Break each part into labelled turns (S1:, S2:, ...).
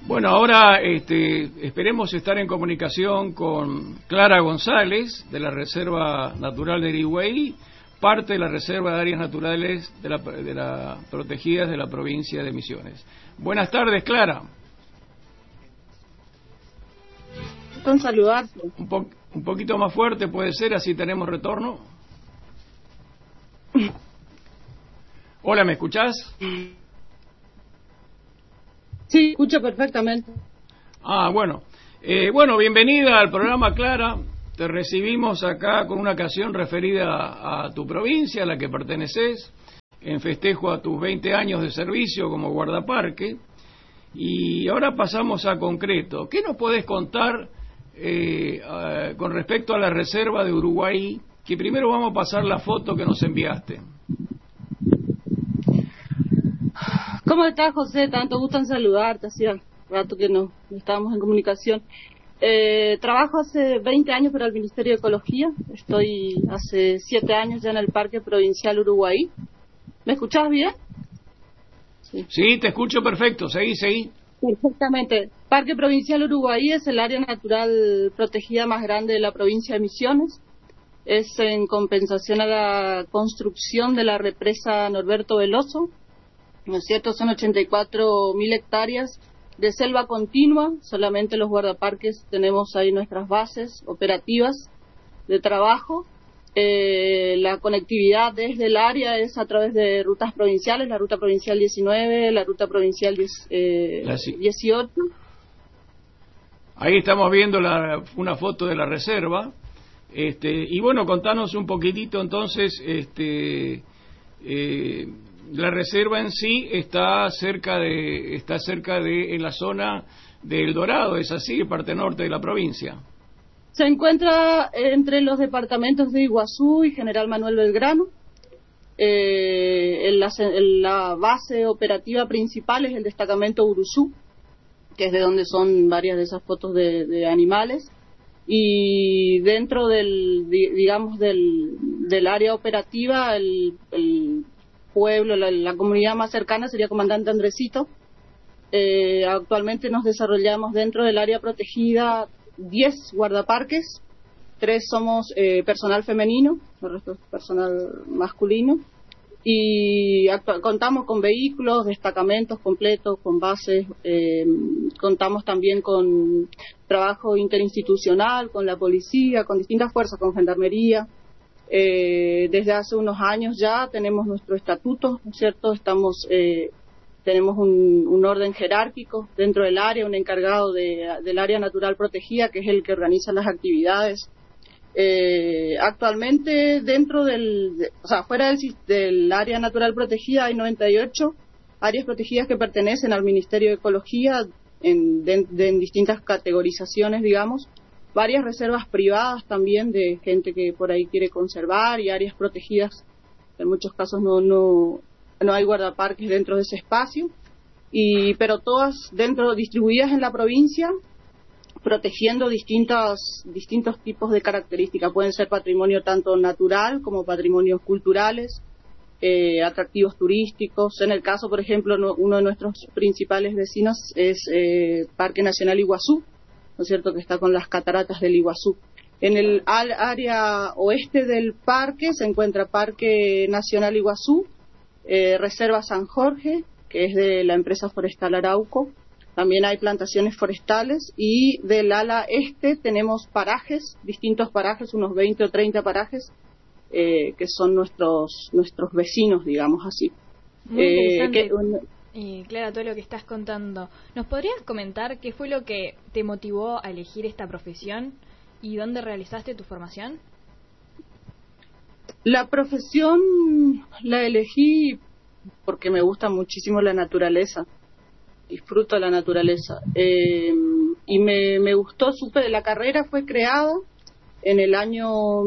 S1: Bueno, ahora esperemos estar en comunicación con Clara González, de la Reserva Natural de Irigüey, parte de la Reserva de Áreas Naturales de la protegidas de la provincia de Misiones. Buenas tardes, Clara.
S2: Con saludarte.
S1: Un poquito más fuerte puede ser, así tenemos retorno. Hola, ¿me escuchás?
S2: Sí, escucho perfectamente.
S1: Bueno. Bueno, bienvenida al programa, Clara. Te recibimos acá con una ocasión referida a tu provincia, a la que perteneces, en festejo a tus 20 años de servicio como guardaparque. Y ahora pasamos a concreto. ¿Qué nos podés contar con respecto a la Reserva de Uruguay? Que primero vamos a pasar la foto que nos enviaste.
S2: ¿Cómo estás, José? Tanto gusto en saludarte. Hacía rato que no estábamos en comunicación. Trabajo hace 20 años para el Ministerio de Ecología. Estoy hace 7 años ya en el Parque Provincial Uruguay. ¿Me escuchás bien?
S1: Sí, te escucho perfecto. Seguí.
S2: Perfectamente. Parque Provincial Uruguay es el área natural protegida más grande de la provincia de Misiones. Es en compensación a la construcción de la represa Norberto Veloso. ¿No es cierto? Son 84.000 hectáreas de selva continua. Solamente los guardaparques tenemos ahí nuestras bases operativas de trabajo. La conectividad desde el área es a través de rutas provinciales, la ruta provincial 19, la ruta provincial 18.
S1: Ahí estamos viendo una foto de la reserva. Y bueno, contanos un poquitito entonces, la reserva en sí está cerca de en la zona de El Dorado, ¿es así? Parte norte de la provincia.
S2: Se encuentra entre los departamentos de Iguazú y General Manuel Belgrano. En la base operativa principal es el destacamento Uruzú, que es de donde son varias de esas fotos de animales. Y dentro del área operativa, el pueblo, la comunidad más cercana sería Comandante Andresito. Actualmente nos desarrollamos dentro del área protegida 10 guardaparques, 3 somos personal femenino, el resto es personal masculino, y contamos con vehículos, destacamentos completos, con bases, contamos también con trabajo interinstitucional, con la policía, con distintas fuerzas, con gendarmería. Desde hace unos años ya tenemos nuestro estatuto, ¿no es cierto? Tenemos un orden jerárquico dentro del área, un encargado del área natural protegida, que es el que organiza las actividades. Actualmente dentro fuera del área natural protegida hay 98 áreas protegidas que pertenecen al Ministerio de Ecología en distintas categorizaciones, digamos. Varias reservas privadas también de gente que por ahí quiere conservar, y áreas protegidas. En muchos casos no hay guardaparques dentro de ese espacio, pero todas distribuidas en la provincia, protegiendo distintos tipos de características. Pueden ser patrimonio tanto natural como patrimonios culturales, atractivos turísticos. En el caso, por ejemplo, uno de nuestros principales vecinos es Parque Nacional Iguazú, ¿no es cierto?, que está con las cataratas del Iguazú. En el área oeste del parque se encuentra Parque Nacional Iguazú, Reserva San Jorge, que es de la empresa forestal Arauco. También hay plantaciones forestales, y del ala este tenemos distintos parajes, unos 20 o 30 parajes, que son nuestros vecinos, digamos así.
S3: Muy interesante. Clara, todo lo que estás contando. ¿Nos podrías comentar qué fue lo que te motivó a elegir esta profesión y dónde realizaste tu formación?
S2: La profesión la elegí porque me gusta muchísimo la naturaleza, disfruto la naturaleza, y me gustó. La carrera fue creada en el año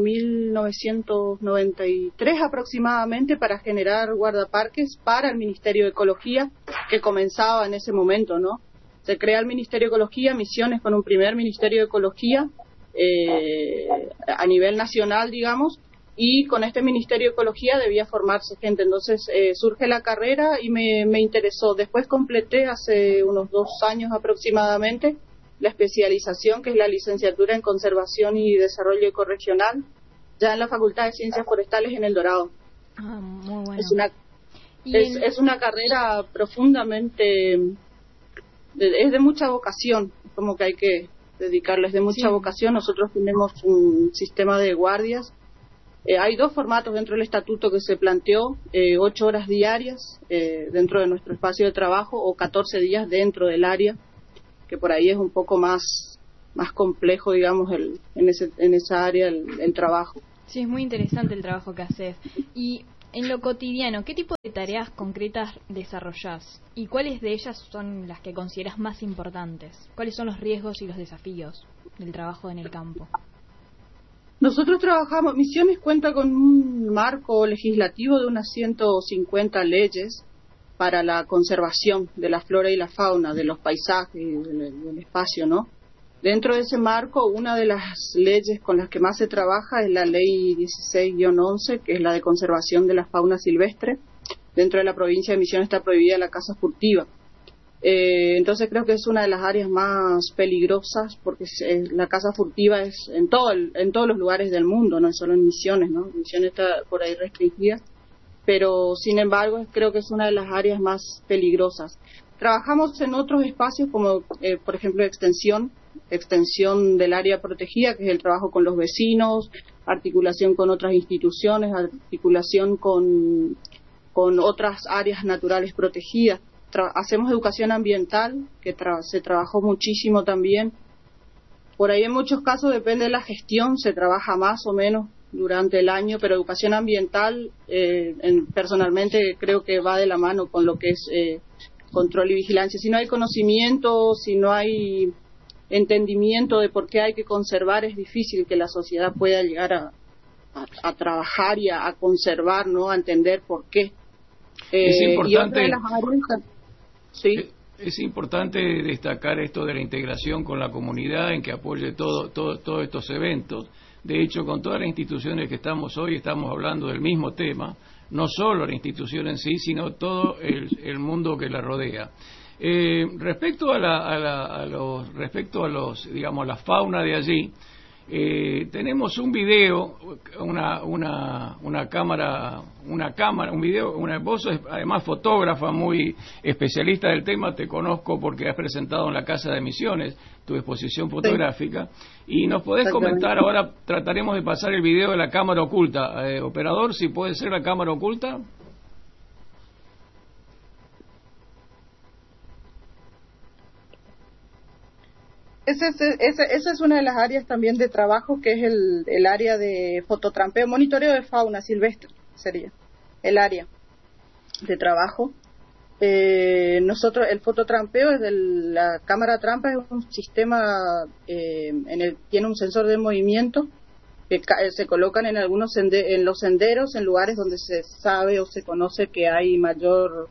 S2: 1993 aproximadamente para generar guardaparques para el Ministerio de Ecología, que comenzaba en ese momento, ¿no? Se crea el Ministerio de Ecología, Misiones con un primer Ministerio de Ecología a nivel nacional, digamos, y con este Ministerio de Ecología debía formarse gente. Entonces surge la carrera y me interesó. Después completé hace unos 2 años aproximadamente la especialización, que es la licenciatura en Conservación y Desarrollo Ecorregional, ya en la Facultad de Ciencias Forestales en El Dorado.
S3: Muy bueno.
S2: Es una carrera profundamente, es de mucha vocación, como que hay que dedicarles de mucha vocación. Nosotros tenemos un sistema de guardias. Hay 2 formatos dentro del estatuto que se planteó, 8 horas diarias dentro de nuestro espacio de trabajo o 14 días dentro del área, que por ahí es un poco más complejo, digamos, en esa área el trabajo.
S3: Sí, es muy interesante el trabajo que haces. Y en lo cotidiano, ¿qué tipo de tareas concretas desarrollás? ¿Y cuáles de ellas son las que consideras más importantes? ¿Cuáles son los riesgos y los desafíos del trabajo en el campo?
S2: Nosotros trabajamos, Misiones cuenta con un marco legislativo de unas 150 leyes para la conservación de la flora y la fauna, de los paisajes, del espacio, ¿no? Dentro de ese marco, una de las leyes con las que más se trabaja es la Ley 16-11, que es la de conservación de la fauna silvestre. Dentro de la provincia de Misiones está prohibida la caza furtiva. Entonces creo que es una de las áreas más peligrosas, porque la caza furtiva es en todos los lugares del mundo, no es solo en Misiones, ¿no? Misiones está por ahí restringida, pero sin embargo creo que es una de las áreas más peligrosas. Trabajamos en otros espacios como por ejemplo extensión del área protegida, que es el trabajo con los vecinos, articulación con otras instituciones, articulación con otras áreas naturales protegidas. Hacemos educación ambiental, que se trabajó muchísimo también. Por ahí en muchos casos depende de la gestión, se trabaja más o menos durante el año, pero educación ambiental personalmente creo que va de la mano con lo que es control y vigilancia. Si no hay conocimiento, si no hay entendimiento de por qué hay que conservar, es difícil que la sociedad pueda llegar a trabajar y a conservar, ¿no? A entender por qué.
S1: Es importante.
S2: Y otra de las áreas, sí.
S1: Es importante destacar esto de la integración con la comunidad, en que apoye todos estos eventos. De hecho, con todas las instituciones que estamos hoy, estamos hablando del mismo tema, no solo la institución en sí, sino todo el mundo que la rodea. Respecto a los, digamos, la fauna de allí, tenemos un video, una cámara, un video, vos sos además fotógrafa muy especialista del tema, te conozco porque has presentado en la Casa de Misiones tu exposición fotográfica, y nos podés comentar, ahora trataremos de pasar el video de la cámara oculta. Operador, si puede ser la cámara oculta.
S2: Esa es una de las áreas también de trabajo, que es el área de fototrampeo, monitoreo de fauna silvestre, sería el área de trabajo. Nosotros, el fototrampeo es la cámara trampa, es un sistema, tiene un sensor de movimiento que se colocan en en los senderos, en lugares donde se sabe o se conoce que hay mayor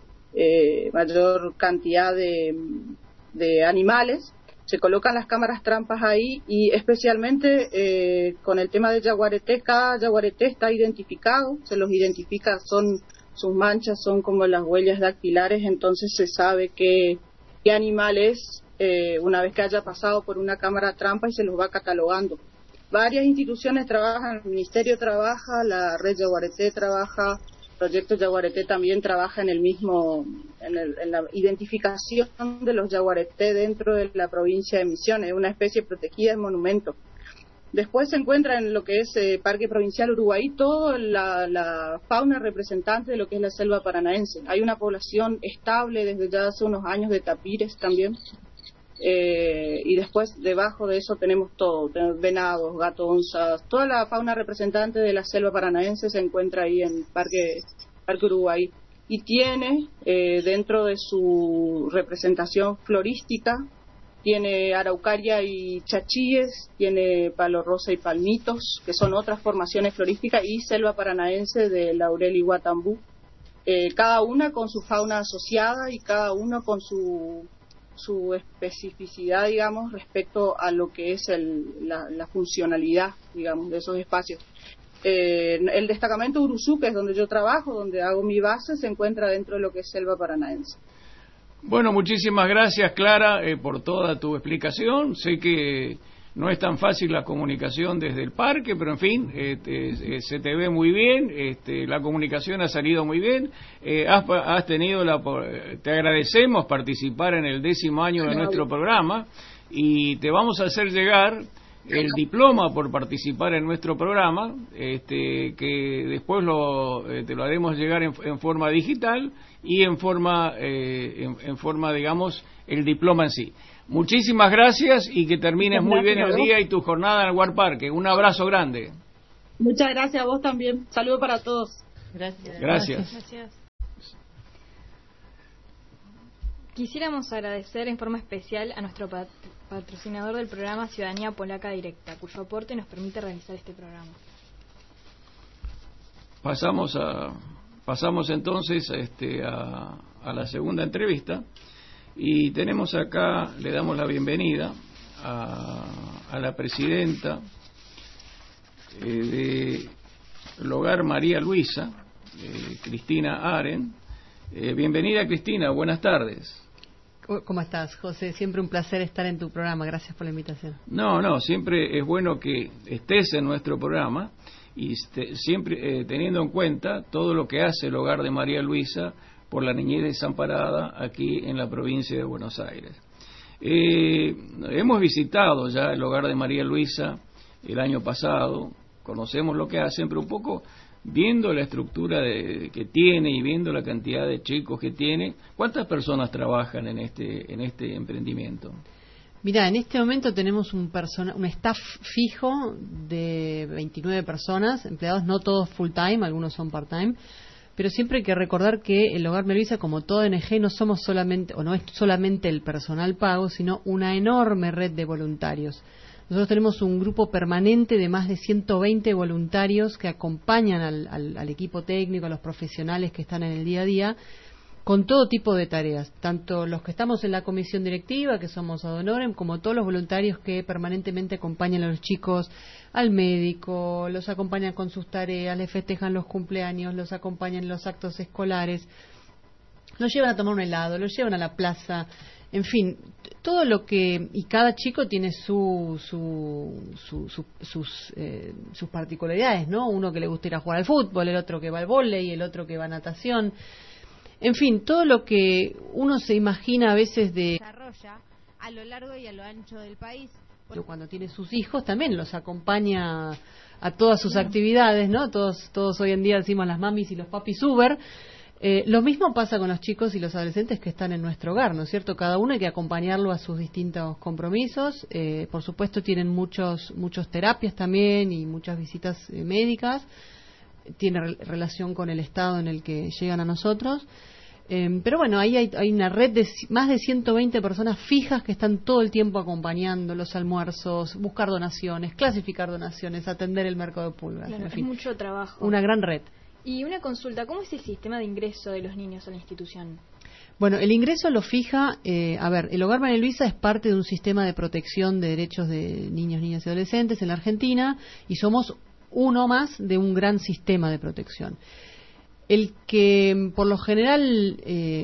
S2: cantidad de animales. Se colocan las cámaras trampas ahí, y especialmente con el tema de yaguareté, cada yaguareté está identificado, se los identifica, sus manchas son como las huellas dactilares, entonces se sabe qué animal es una vez que haya pasado por una cámara trampa, y se los va catalogando. Varias instituciones trabajan, el Ministerio trabaja, la Red Yaguareté trabaja, Proyecto Yaguareté también trabaja en la identificación de los yaguareté dentro de la provincia de Misiones, una especie protegida de monumento. Después se encuentra en lo que es Parque Provincial Uruguay toda la fauna representante de lo que es la selva paranaense. Hay una población estable desde ya hace unos años de tapires también, y después debajo de eso tenemos todo, venados, gatos, onzas, toda la fauna representante de la selva paranaense se encuentra ahí en Parque Uruguay, y tiene dentro de su representación florística, tiene araucaria y chachíes, tiene palo rosa y palmitos, que son otras formaciones florísticas, y selva paranaense de laurel y guatambú, cada una con su fauna asociada y cada uno con su especificidad, digamos, respecto a lo que es la funcionalidad, digamos, de esos espacios. El destacamento Uruzú, que es donde yo trabajo, donde hago mi base, se encuentra dentro de lo que es Selva Paranaense.
S1: Bueno, muchísimas gracias, Clara, por toda tu explicación. Sé que no es tan fácil la comunicación desde el parque, pero en fin, se te ve muy bien, la comunicación ha salido muy bien. Has tenido te agradecemos participar en el 10º año de nuestro programa y te vamos a hacer llegar el diploma por participar en nuestro programa, que después te lo haremos llegar en forma digital y en forma, digamos, el diploma en sí. Muchísimas gracias y que termines muy bien el día y tu jornada en el War Parque. Un abrazo grande.
S2: Muchas gracias a vos también. Saludos para todos.
S1: Gracias.
S3: Quisiéramos agradecer en forma especial a nuestro patrocinador del programa Ciudadanía Polaca Directa, cuyo aporte nos permite realizar este programa.
S1: Pasamos entonces a la segunda entrevista. Y tenemos acá, le damos la bienvenida a la presidenta del Hogar María Luisa, Cristina Aren. Bienvenida, Cristina, buenas tardes.
S4: ¿Cómo estás, José? Siempre un placer estar en tu programa, gracias por la invitación.
S1: No, siempre es bueno que estés en nuestro programa y siempre teniendo en cuenta todo lo que hace el Hogar de María Luisa por la niñez desamparada aquí en la provincia de Buenos Aires. Hemos visitado ya el Hogar de María Luisa el año pasado, conocemos lo que hacen, pero un poco viendo la estructura que tiene y viendo la cantidad de chicos que tiene, ¿cuántas personas trabajan en este emprendimiento?
S4: Mira, en este momento tenemos un staff fijo de 29 personas, empleados no todos full time, algunos son part time. Pero siempre hay que recordar que el Hogar María Luisa, como todo ONG, no es solamente el personal pago, sino una enorme red de voluntarios. Nosotros tenemos un grupo permanente de más de 120 voluntarios que acompañan al equipo técnico, a los profesionales que están en el día a día, con todo tipo de tareas, tanto los que estamos en la comisión directiva, que somos ad honorem, como todos los voluntarios que permanentemente acompañan a los chicos al médico, los acompañan con sus tareas, les festejan los cumpleaños, los acompañan en los actos escolares, los llevan a tomar un helado, los llevan a la plaza, en fin, todo lo que... Y cada chico tiene sus particularidades, ¿no? Uno que le gusta ir a jugar al fútbol, el otro que va al vóley, el otro que va a natación. En fin, todo lo que uno se imagina a veces desarrolla a lo largo y a lo ancho del país. Cuando tiene sus hijos también los acompaña a todas sus actividades, ¿no? Todos hoy en día decimos las mamis y los papis Uber. Lo mismo pasa con los chicos y los adolescentes que están en nuestro hogar, ¿no es cierto? Cada uno hay que acompañarlo a sus distintos compromisos. Por supuesto tienen muchos terapias también y muchas visitas médicas. Tiene relación con el estado en el que llegan a nosotros. Pero bueno, ahí hay una red de más de 120 personas fijas que están todo el tiempo acompañando los almuerzos, buscar donaciones, clasificar donaciones, atender el mercado de pulgas.
S3: Claro,
S4: en fin,
S3: es mucho trabajo.
S4: Una gran red.
S3: Y una consulta, ¿cómo es el sistema de ingreso de los niños a la institución?
S4: Bueno, el ingreso lo fija, el Hogar María Luisa es parte de un sistema de protección de derechos de niños, niñas y adolescentes en la Argentina y somos uno más de un gran sistema de protección. El que, por lo general,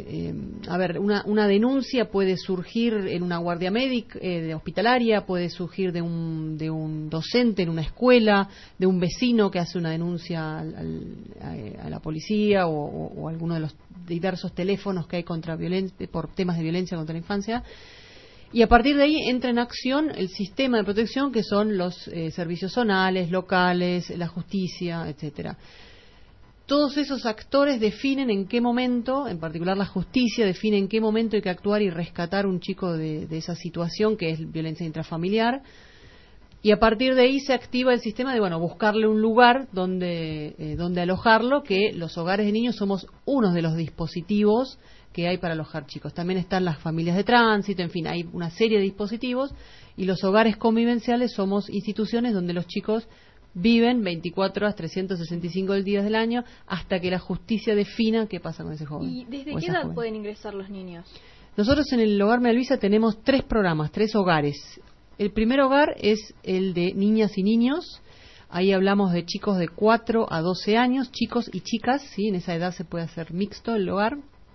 S4: una denuncia puede surgir en una guardia médica hospitalaria, puede surgir de un docente en una escuela, de un vecino que hace una denuncia a la policía o alguno de los diversos teléfonos que hay por temas de violencia contra la infancia. Y a partir de ahí entra en acción el sistema de protección que son los servicios zonales, locales, la justicia, etcétera. Todos esos actores definen en qué momento, en particular la justicia, define en qué momento hay que actuar y rescatar un chico de esa situación que es violencia intrafamiliar. Y a partir de ahí se activa el sistema de buscarle un lugar donde alojarlo, que los hogares de niños somos uno de los dispositivos que hay para alojar chicos. También están las familias de tránsito, en fin, hay una serie de dispositivos y los hogares convivenciales somos instituciones donde los chicos viven 24 horas, 365 días del año hasta que la justicia defina qué pasa con ese joven.
S3: ¿Y desde qué edad pueden ingresar los niños?
S4: Nosotros en el Hogar María Luisa tenemos 3 programas, 3 hogares. El primer hogar es el de niñas y niños Ahí hablamos de chicos de 4 a 12 años, chicos y chicas, ¿sí? En esa edad se puede hacer mixto el hogar.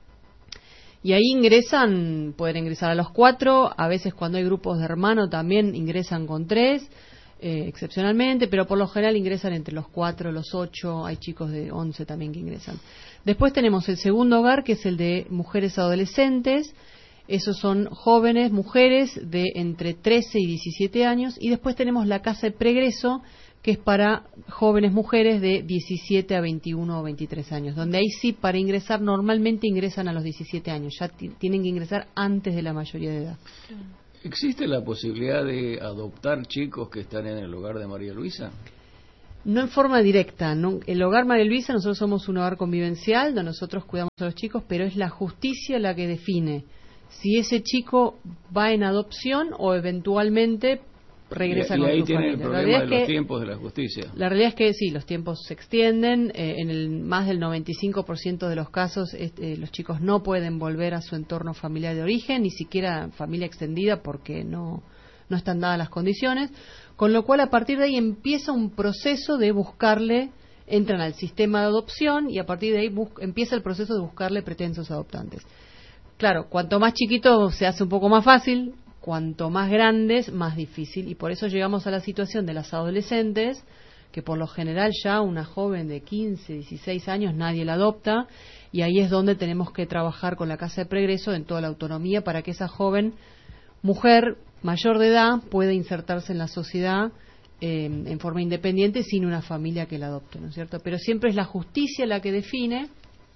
S4: Y ahí pueden ingresar a los 4, a veces cuando hay grupos de hermanos también ingresan con 3, excepcionalmente, pero por lo general ingresan entre los 4, los 8, hay chicos de 11 también que ingresan. Después tenemos el segundo hogar, que es el de mujeres adolescentes. Esos son jóvenes, mujeres de entre 13 y 17 años. Y después tenemos la casa de pregreso, que es para jóvenes mujeres de 17 a 21 o 23 años, donde ahí sí, para ingresar, normalmente ingresan a los 17 años. Ya tienen que ingresar antes de la mayoría de edad.
S1: ¿Existe la posibilidad de adoptar chicos que están en el hogar de María Luisa?
S4: No en forma directa. ¿No? El hogar María Luisa, nosotros somos un hogar convivencial, donde nosotros cuidamos a los chicos, pero es la justicia la que define si ese chico va en adopción o eventualmente regresa con su familia.
S1: Y ahí tiene el problema de los tiempos de la justicia.
S4: La realidad es que sí, los tiempos se extienden. En el más del 95% de los casos los chicos no pueden volver a su entorno familiar de origen, ni siquiera familia extendida, porque no están dadas las condiciones. Con lo cual, a partir de ahí empieza un proceso de buscarle, entran al sistema de adopción y a partir de ahí empieza el proceso de buscarle pretensos adoptantes. Claro, cuanto más chiquito se hace un poco más fácil, cuanto más grandes, más difícil. Y por eso llegamos a la situación de las adolescentes, que por lo general ya una joven de 15, 16 años nadie la adopta, y ahí es donde tenemos que trabajar con la casa de pregreso en toda la autonomía para que esa joven mujer mayor de edad pueda insertarse en la sociedad en forma independiente sin una familia que la adopte, ¿no es cierto? Pero siempre es la justicia la que define,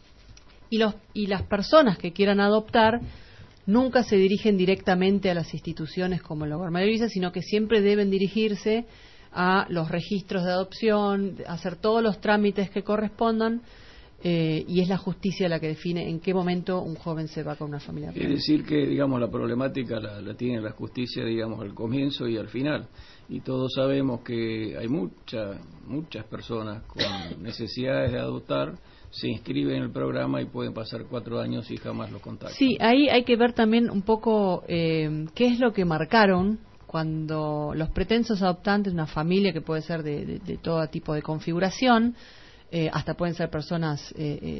S4: y las personas que quieran adoptar nunca se dirigen directamente a las instituciones como el Hogar María Luisa, sino que siempre deben dirigirse a los registros de adopción, hacer todos los trámites que correspondan, y es la justicia la que define en qué momento un joven se va con una familia.
S1: Es decir que, digamos, la problemática la tiene la justicia, digamos, al comienzo y al final. Y todos sabemos que hay muchas personas con necesidades de adoptar, se inscriben en el programa y pueden pasar 4 años y jamás los contactan.
S4: Sí, ahí hay que ver también un poco qué es lo que marcaron cuando los pretensos adoptantes, una familia que puede ser de todo tipo de configuración, hasta pueden ser personas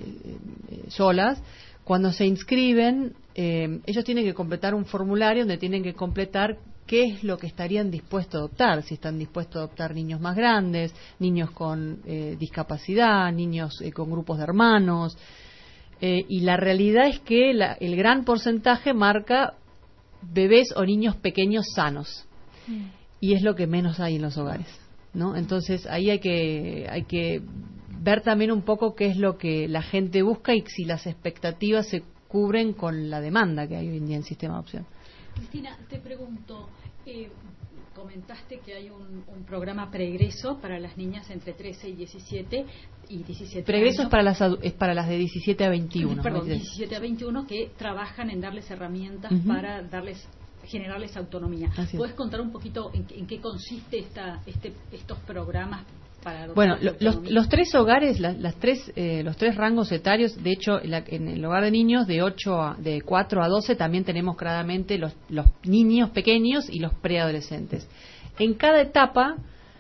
S4: solas, cuando se inscriben, ellos tienen que completar un formulario donde tienen que completar qué es lo que estarían dispuestos a adoptar, si están dispuestos a adoptar niños más grandes, niños con discapacidad, niños con grupos de hermanos, y la realidad es que el gran porcentaje marca bebés o niños pequeños sanos, y es lo que menos hay en los hogares, ¿no? Entonces ahí hay que ver también un poco qué es lo que la gente busca y si las expectativas se cubren con la demanda que hay hoy en día en el sistema de adopción.
S5: Cristina, te pregunto, comentaste que hay un programa Pregreso para las niñas entre 13 y 17
S4: Pregreso
S5: años.
S4: es para las de 17 a 21.
S5: Perdón, 17 a 21 que trabajan en darles herramientas para generarles autonomía. ¿Puedes contar un poquito en qué consiste estos programas?
S4: Bueno, los 3 hogares, los tres rangos etarios, de hecho, en el hogar de niños de 4 a 12 también tenemos claramente los niños pequeños y los preadolescentes. En cada etapa,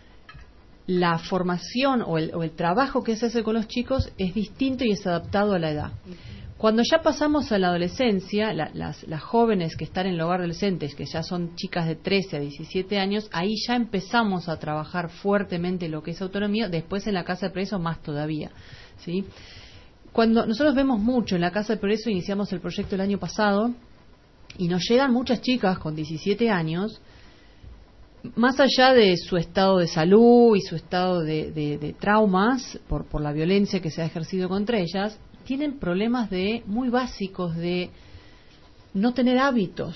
S4: la formación o el trabajo que se hace con los chicos es distinto y es adaptado a la edad. Cuando ya pasamos a la adolescencia, las jóvenes que están en el hogar de adolescentes, que ya son chicas de 13 a 17 años, ahí ya empezamos a trabajar fuertemente lo que es autonomía, después en la Casa de Progreso más todavía, ¿sí? Cuando nosotros vemos mucho en la Casa de Progreso, iniciamos el proyecto el año pasado, y nos llegan muchas chicas con 17 años, más allá de su estado de salud y su estado de traumas por la violencia que se ha ejercido contra ellas, tienen problemas muy básicos de no tener hábitos,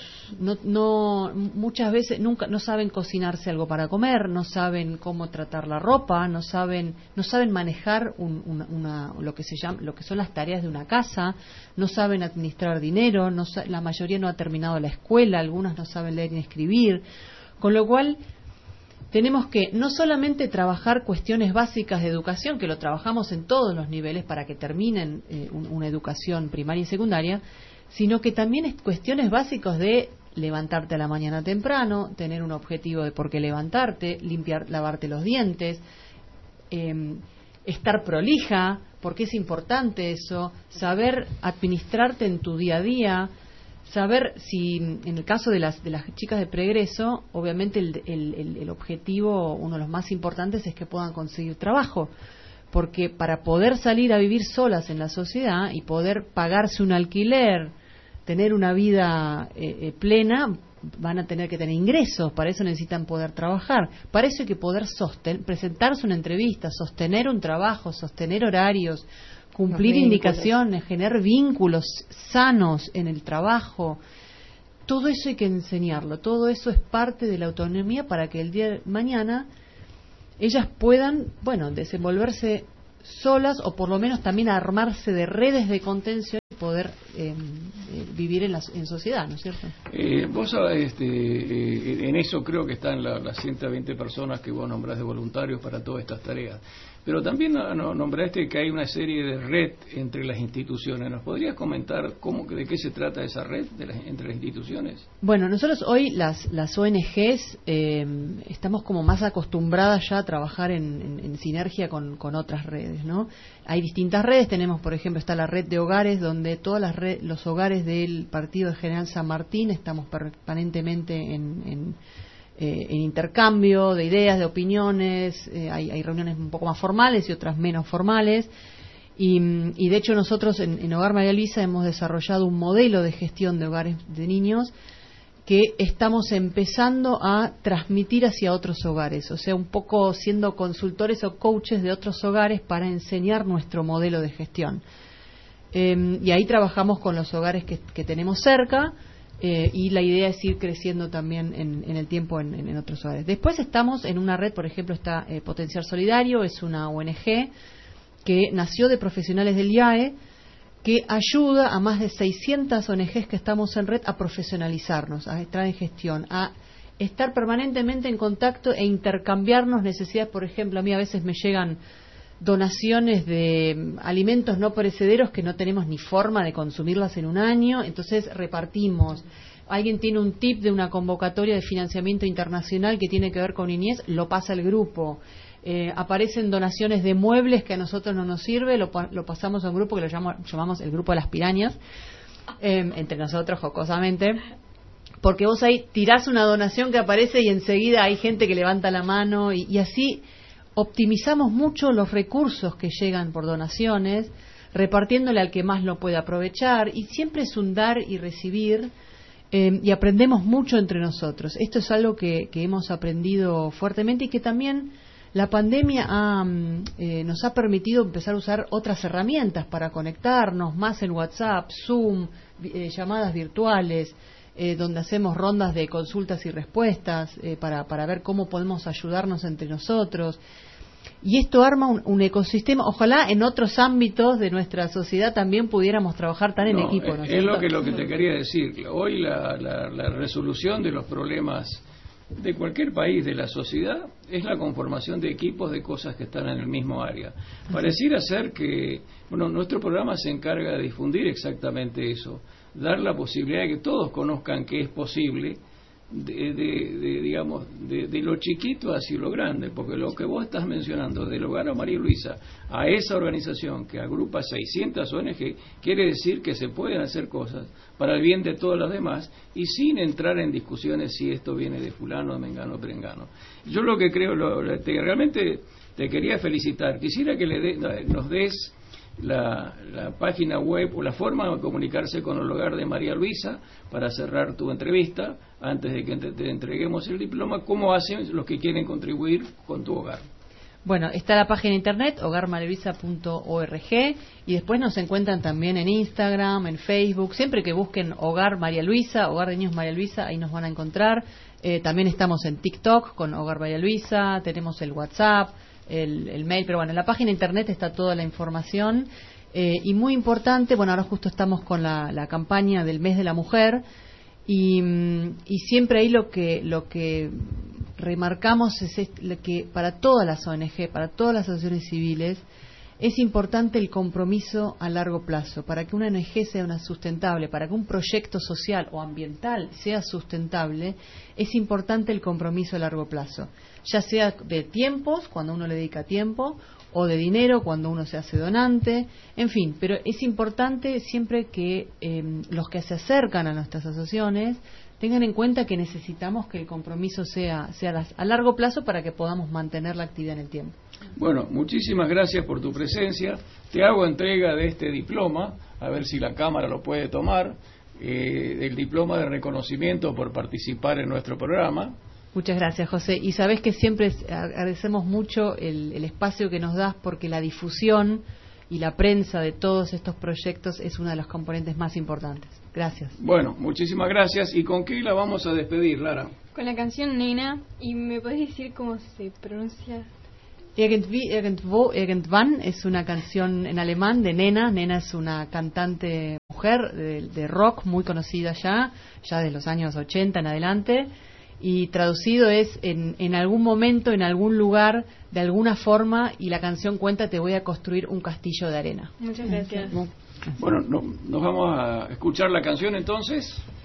S4: muchas veces no saben cocinarse algo para comer, no saben cómo tratar la ropa, no saben manejar lo que son las tareas de una casa, no saben administrar dinero, la mayoría no ha terminado la escuela, algunas no saben leer ni escribir, con lo cual tenemos que no solamente trabajar cuestiones básicas de educación, que lo trabajamos en todos los niveles para que terminen una educación primaria y secundaria, sino que también es cuestiones básicas de levantarte a la mañana temprano, tener un objetivo de por qué levantarte, lavarte los dientes, estar prolija, porque es importante eso, saber administrarte en tu día a día, saber si, en el caso de las chicas de preegreso, obviamente el objetivo, uno de los más importantes, es que puedan conseguir trabajo, porque para poder salir a vivir solas en la sociedad y poder pagarse un alquiler, tener una vida plena, van a tener que tener ingresos, para eso necesitan poder trabajar, para eso hay que poder presentarse una entrevista, sostener un trabajo, sostener horarios, cumplir indicaciones, generar vínculos sanos en el trabajo. Todo eso hay que enseñarlo, todo eso es parte de la autonomía para que el día de mañana ellas puedan, desenvolverse solas, o por lo menos también armarse de redes de contención y poder vivir en sociedad, ¿no es cierto?
S1: Vos en eso creo que están las 120 personas que vos nombrás de voluntarios para todas estas tareas. Pero también nombraste que hay una serie de red entre las instituciones. ¿Nos podrías comentar de qué se trata esa red entre las instituciones?
S4: Bueno, nosotros hoy las ONGs estamos como más acostumbradas ya a trabajar en sinergia con otras redes, ¿no? Hay distintas redes. Tenemos, por ejemplo, está la red de hogares, donde todos los hogares del Partido de General San Martín estamos permanentemente en intercambio de ideas, de opiniones. Hay reuniones un poco más formales y otras menos formales, y de hecho nosotros en Hogar María Luisa hemos desarrollado un modelo de gestión de hogares de niños que estamos empezando a transmitir hacia otros hogares, o sea, un poco siendo consultores o coaches de otros hogares para enseñar nuestro modelo de gestión. Y ahí trabajamos con los hogares que tenemos cerca, y la idea es ir creciendo también en el tiempo en otros hogares. Después estamos en una red, por ejemplo, está Potenciar Solidario, es una ONG que nació de profesionales del IAE, que ayuda a más de 600 ONGs que estamos en red a profesionalizarnos, a estar en gestión, a estar permanentemente en contacto e intercambiarnos necesidades. Por ejemplo, a mí a veces me llegan donaciones de alimentos no perecederos que no tenemos ni forma de consumirlas en un año, entonces repartimos. Alguien tiene un tip de una convocatoria de financiamiento internacional que tiene que ver con niñez, lo pasa al grupo. Aparecen donaciones de muebles que a nosotros no nos sirve, lo pasamos a un grupo que lo llamamos el grupo de las pirañas, entre nosotros jocosamente, porque vos ahí tirás una donación que aparece y enseguida hay gente que levanta la mano, y así optimizamos mucho los recursos que llegan por donaciones, repartiéndole al que más lo puede aprovechar, y siempre es un dar y recibir, y aprendemos mucho entre nosotros. Esto es algo que hemos aprendido fuertemente, y que también la pandemia nos ha permitido empezar a usar otras herramientas para conectarnos, más en WhatsApp, Zoom, llamadas virtuales, donde hacemos rondas de consultas y respuestas para ver cómo podemos ayudarnos entre nosotros. Y esto arma un ecosistema. Ojalá en otros ámbitos de nuestra sociedad también pudiéramos trabajar tan en equipo, ¿no es cierto?
S1: Es lo que te quería decir. Hoy la resolución de los problemas de cualquier país de la sociedad es la conformación de equipos de cosas que están en el mismo área. Pareciera ser que nuestro programa se encarga de difundir exactamente eso, dar la posibilidad de que todos conozcan que es posible, de lo chiquito hacia lo grande, porque lo que vos estás mencionando del Hogar a María Luisa, a esa organización que agrupa 600 ONG, quiere decir que se pueden hacer cosas para el bien de todos los demás, y sin entrar en discusiones si esto viene de fulano, de mengano o perengano. Yo lo que creo, realmente te quería felicitar. Quisiera que nos des la página web o la forma de comunicarse con el Hogar de María Luisa para cerrar tu entrevista, antes de que te entreguemos el diploma. ¿Cómo hacen los que quieren contribuir con tu hogar?
S4: Bueno, está la página de internet hogarmarialuisa.org, y después nos encuentran también en Instagram, en Facebook. Siempre que busquen Hogar María Luisa, Hogar de Niños María Luisa, ahí nos van a encontrar. También estamos en TikTok con Hogar María Luisa, tenemos el WhatsApp, el mail, pero bueno, en la página de internet está toda la información. Y muy importante, bueno, ahora justo estamos con la campaña del Mes de la Mujer, y siempre ahí lo que remarcamos es que para todas las ONG, para todas las asociaciones civiles, es importante el compromiso a largo plazo. Para que una ONG sea una sustentable, para que un proyecto social o ambiental sea sustentable, es importante el compromiso a largo plazo. Ya sea de tiempos, cuando uno le dedica tiempo, o de dinero, cuando uno se hace donante, en fin. Pero es importante siempre que los que se acercan a nuestras asociaciones tengan en cuenta que necesitamos que el compromiso sea a largo plazo para que podamos mantener la actividad en el tiempo.
S1: Bueno, muchísimas gracias por tu presencia. Te hago entrega de este diploma, a ver si la Cámara lo puede tomar, el diploma de reconocimiento por participar en nuestro programa.
S4: Muchas gracias, José. Y sabés que siempre agradecemos mucho el espacio que nos das, porque la difusión y la prensa de todos estos proyectos es uno de los componentes más importantes. Gracias.
S1: Bueno, muchísimas gracias. ¿Y con qué la vamos a despedir, Lara?
S3: Con la canción Nena. ¿Y me podés decir cómo se pronuncia?
S4: Irgendwie, irgendwo, irgendwann es una canción en alemán de Nena. Nena es una cantante mujer de rock muy conocida ya de los años 80 en adelante. Y traducido es en algún momento, en algún lugar, de alguna forma, y la canción cuenta: te voy a construir un castillo de arena.
S3: Muchas gracias.
S1: Bueno, nos vamos a escuchar la canción entonces.